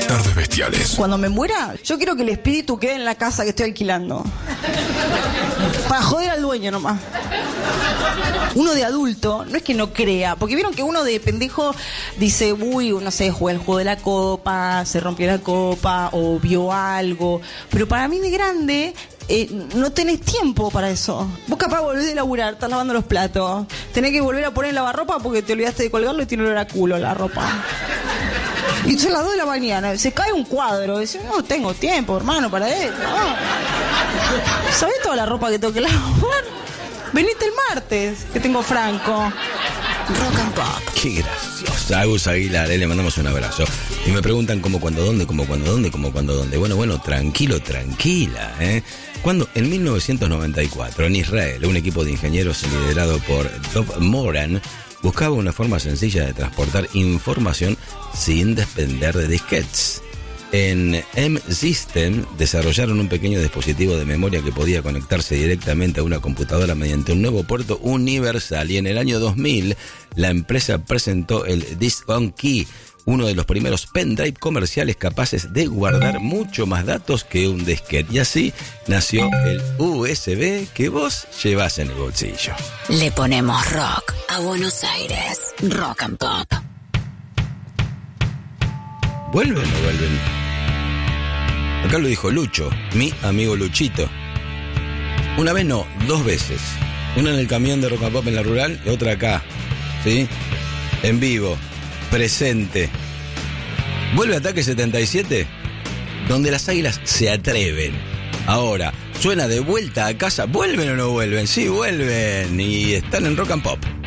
Tardes Bestiales. Cuando me muera, yo quiero que el espíritu quede en la casa que estoy alquilando. Para joder al dueño nomás. Uno de adulto, no es que no crea, porque vieron que uno de pendejo dice, uy, no sé, jugué el juego de la copa, se rompió la copa, o vio algo. Pero para mí de grande, no tenés tiempo para eso. Vos capaz volvés de laburar, estás lavando los platos, tenés que volver a poner el lavarropa porque te olvidaste de colgarlo y tiene olor a culo la ropa. Y son las 2 de la mañana, se cae un cuadro, dice, no tengo tiempo, hermano, para esto. No. ¿Sabés toda la ropa que tengo que lavar? Venite el martes, que tengo franco. Rock and Pop. Qué gracioso. Agus Aguilar, le mandamos un abrazo. Y me preguntan cómo, cuándo, dónde, cómo, cuándo, dónde, cómo, cuándo, dónde. Bueno, tranquilo, tranquila, Cuando en 1994, en Israel, un equipo de ingenieros liderado por Dov Moran buscaba una forma sencilla de transportar información sin depender de disquetes. En M-System desarrollaron un pequeño dispositivo de memoria que podía conectarse directamente a una computadora mediante un nuevo puerto universal, y en el año 2000 la empresa presentó el Disk on Key, uno de los primeros pendrive comerciales capaces de guardar mucho más datos que un disquete, y así nació el USB que vos llevas en el bolsillo. Le ponemos rock a Buenos Aires. Rock and Pop. ¿Vuelven o no vuelven? Acá lo dijo Lucho, mi amigo Luchito. Una vez no, 2 veces. Una en el camión de Rock and Pop en la rural y otra acá. ¿Sí? En vivo, presente. ¿Vuelve Ataque 77? Donde las águilas se atreven. Ahora, suena De Vuelta a Casa. ¿Vuelven o no vuelven? Sí, vuelven. Y están en Rock and Pop.